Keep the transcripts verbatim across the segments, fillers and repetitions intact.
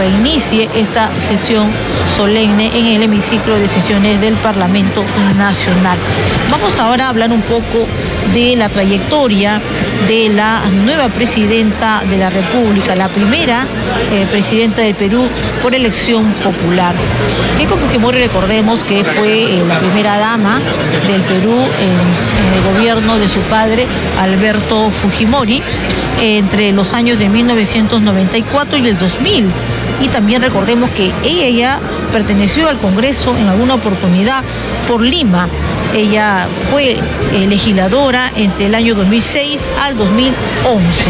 reinicie esta sesión solemne en el hemiciclo de sesiones del Parlamento Nacional. Vamos ahora a hablar un poco de la trayectoria de la nueva presidenta de la República, la primera eh, presidenta del Perú por elección popular. Keiko Fujimori, recordemos que fue eh, la primera dama del Perú en, en el gobierno de su padre, Alberto Fujimori, eh, entre los años de mil novecientos noventa y cuatro y el dos mil. Y también recordemos que ella ya perteneció al Congreso en alguna oportunidad por Lima. Ella fue eh, legisladora entre el año dos mil seis al dos mil once.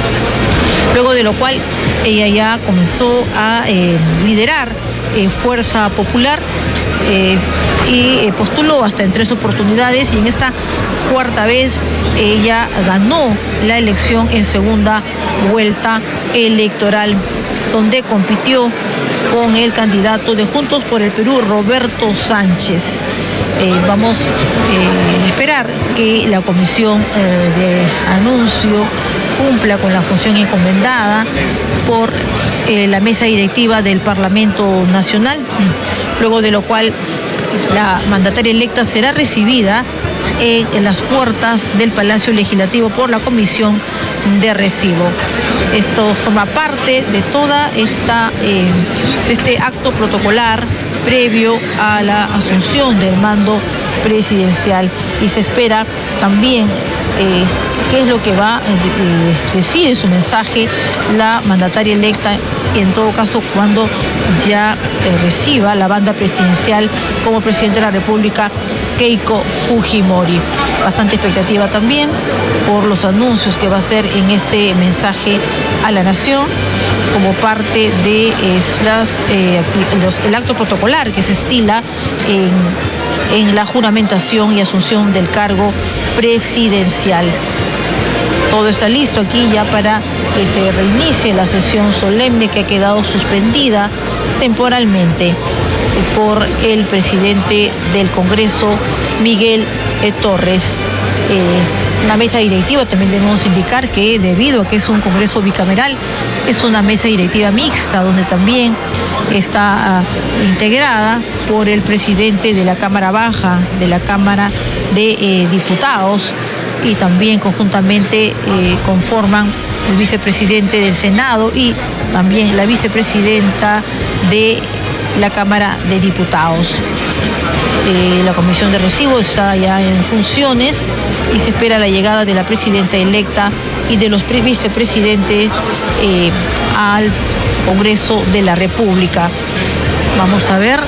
Luego de lo cual ella ya comenzó a eh, liderar eh, Fuerza Popular eh, y eh, postuló hasta en tres oportunidades, y en esta cuarta vez ella ganó la elección en segunda vuelta electoral, donde compitió con el candidato de Juntos por el Perú, Roberto Sánchez. Eh, vamos eh, a esperar que la comisión eh, de anuncio cumpla con la función encomendada por eh, la mesa directiva del Parlamento Nacional, luego de lo cual la mandataria electa será recibida en, en las puertas del Palacio Legislativo por la Comisión de Recibo. Esto forma parte de toda esta eh, este acto protocolar previo a la asunción del mando presidencial, y se espera también eh, qué es lo que va a eh, decir en su mensaje la mandataria electa, en todo caso cuando ya eh, reciba la banda presidencial como presidente de la República, Keiko Fujimori. Bastante expectativa también por los anuncios que va a hacer en este mensaje a la nación, como parte de eh, las, eh, los, el acto protocolar que se estila en, en la juramentación y asunción del cargo presidencial. Todo está listo aquí ya para que se reinicie la sesión solemne que ha quedado suspendida temporalmente por el presidente del Congreso, Miguel eh, Torres. Eh, una mesa directiva, también debemos indicar que debido a que es un Congreso bicameral, es una mesa directiva mixta, donde también está uh, integrada por el presidente de la Cámara Baja, de la Cámara de eh, Diputados, y también conjuntamente eh, conforman el vicepresidente del Senado y también la vicepresidenta de la Cámara de Diputados. Eh, la comisión de recibo está ya en funciones y se espera la llegada de la presidenta electa y de los vicepresidentes eh, al Congreso de la República. Vamos a ver,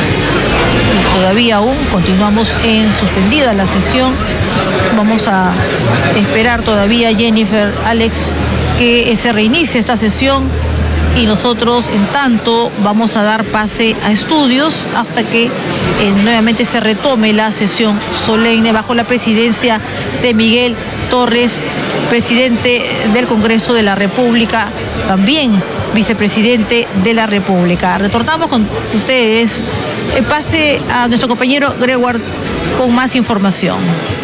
todavía aún continuamos en suspendida la sesión. Vamos a esperar todavía, Jennifer, Alex, que se reinicie esta sesión, y nosotros en tanto vamos a dar pase a estudios hasta que eh, nuevamente se retome la sesión solemne bajo la presidencia de Miguel Torres, presidente del Congreso de la República, también vicepresidente de la República. Retornamos con ustedes. Eh, pase a nuestro compañero Greward con más información.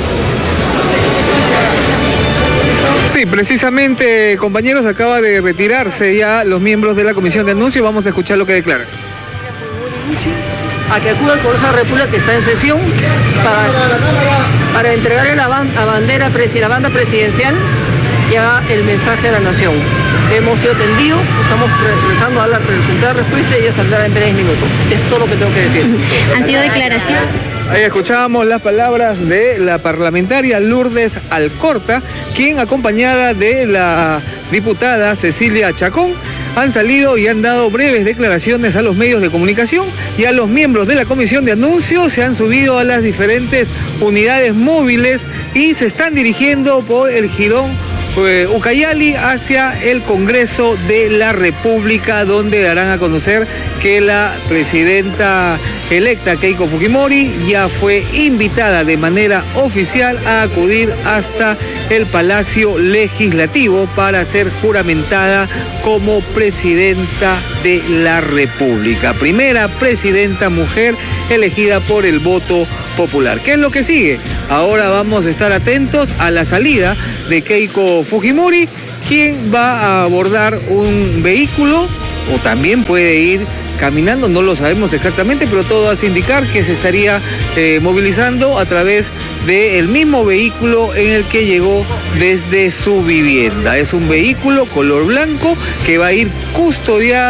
Sí, precisamente, compañeros, acaba de retirarse ya los miembros de la Comisión de Anuncio. Vamos a escuchar lo que declara. A que acuda al Congreso de la República, que está en sesión, para, para entregarle la, ban, la, bandera, la banda presidencial y haga el mensaje a la nación. Hemos sido atendidos, estamos regresando a la presentar respuesta y ella saldrá en breves minutos. Es todo lo que tengo que decir. ¿Han sido declaraciones? Ahí escuchábamos las palabras de la parlamentaria Lourdes Alcorta, quien, acompañada de la diputada Cecilia Chacón, han salido y han dado breves declaraciones a los medios de comunicación, y a los miembros de la Comisión de Anuncios se han subido a las diferentes unidades móviles y se están dirigiendo por el jirón eh, Ucayali hacia el Congreso de la República, donde darán a conocer que la presidenta electa Keiko Fujimori ya fue invitada de manera oficial a acudir hasta el Palacio Legislativo para ser juramentada como presidenta de la República. Primera presidenta mujer elegida por el voto popular. ¿Qué es lo que sigue? Ahora vamos a estar atentos a la salida de Keiko Fujimori, quien va a abordar un vehículo o también puede ir caminando, no lo sabemos exactamente, pero todo hace indicar que se estaría eh, movilizando a través del mismo vehículo en el que llegó desde su vivienda. Es un vehículo color blanco que va a ir custodiado